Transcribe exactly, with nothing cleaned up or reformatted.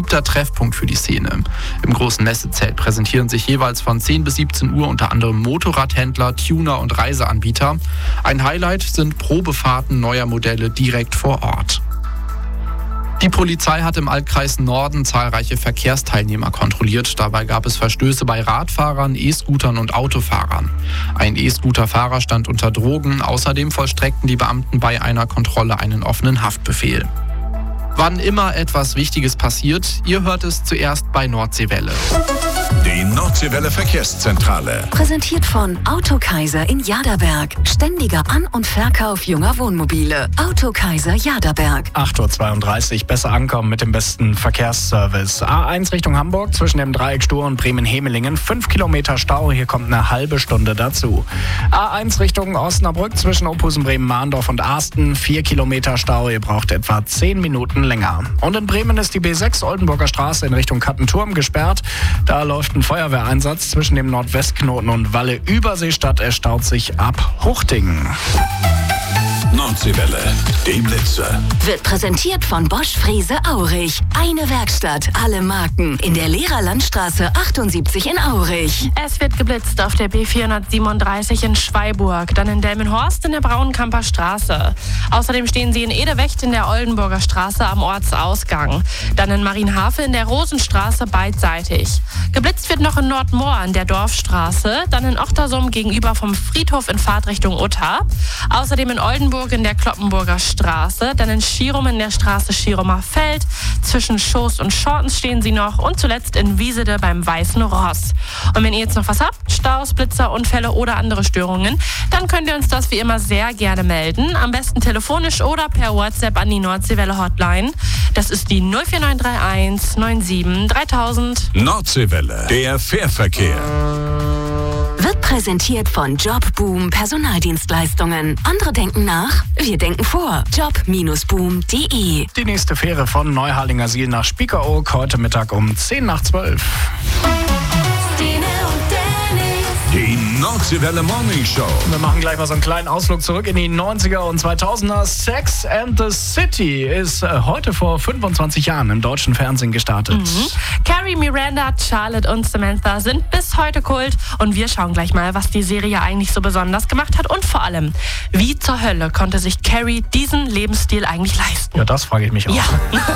beliebter Treffpunkt für die Szene. Im großen Messezelt präsentieren sich jeweils von zehn bis siebzehn Uhr unter anderem Motorradhändler, Tuner und Reiseanbieter. Ein Highlight sind Probefahrten neuer Modelle direkt vor Ort. Die Polizei hat im Altkreis Norden zahlreiche Verkehrsteilnehmer kontrolliert. Dabei gab es Verstöße bei Radfahrern, E-Scootern und Autofahrern. Ein E-Scooter-Fahrer stand unter Drogen. Außerdem vollstreckten die Beamten bei einer Kontrolle einen offenen Haftbefehl. Wann immer etwas Wichtiges passiert, ihr hört es zuerst bei Nordseewelle. Die Nordseewelle Verkehrszentrale. Präsentiert von Autokaiser in Jaderberg. Ständiger An- und Verkauf junger Wohnmobile. Autokaiser Jaderberg. acht Uhr zweiunddreißig, besser ankommen mit dem besten Verkehrsservice. A eins Richtung Hamburg zwischen dem Dreieck Stur und Bremen-Hemelingen. fünf Kilometer Stau, hier kommt eine halbe Stunde dazu. A eins Richtung Osnabrück zwischen Ophusen, Bremen-Mahndorf und Arsten. vier Kilometer Stau, ihr braucht etwa zehn Minuten länger. Und in Bremen ist die B sechs Oldenburger Straße in Richtung Kattenturm gesperrt. Da läuft ein Feuerwehreinsatz zwischen dem Nordwestknoten und Walle-Überseestadt. Er staut sich ab Huchtingen. Nordseewelle, die Blitze. Wird präsentiert von Bosch Frese Aurich. Eine Werkstatt, alle Marken. In der Lehrerlandstraße achtundsiebzig in Aurich. Es wird geblitzt auf der B vierhundertsiebenunddreißig in Schweiburg, dann in Delmenhorst in der Braunkamper Straße. Außerdem stehen sie in Edewecht in der Oldenburger Straße am Ortsausgang. Dann in Marienhafe in der Rosenstraße beidseitig. Geblitzt wird noch in Nordmoor in der Dorfstraße, dann in Ochtersum gegenüber vom Friedhof in Fahrtrichtung Utta. Außerdem in Oldenburg in der Kloppenburger Straße, dann in Schierum in der Straße Schierumer Feld, zwischen Schoß und Schortens stehen sie noch und zuletzt in Wiesede beim Weißen Ross. Und wenn ihr jetzt noch was habt, Staus, Blitzer, Unfälle oder andere Störungen, dann könnt ihr uns das wie immer sehr gerne melden. Am besten telefonisch oder per WhatsApp an die Nordseewelle Hotline. Das ist die null vier neun drei eins neun sieben dreitausend. Nordseewelle, der Fährverkehr. Wird präsentiert von Jobboom Personaldienstleistungen. Andere denken nach, wir denken vor. job Bindestrich boom punkt de. Die nächste Fähre von Neuharlingersiel nach Spiekeroog heute Mittag um zehn nach zwölf. Die Nordseewelle Morning Show. Wir machen gleich mal so einen kleinen Ausflug zurück in die neunziger und zweitausender. Sex and the City ist äh, heute vor fünfundzwanzig Jahren im deutschen Fernsehen gestartet. Mhm. Carrie, Miranda, Charlotte und Samantha sind bis heute Kult. Und wir schauen gleich mal, was die Serie eigentlich so besonders gemacht hat. Und vor allem, wie zur Hölle konnte sich Carrie diesen Lebensstil eigentlich leisten? Ja, das frage ich mich auch. Ja.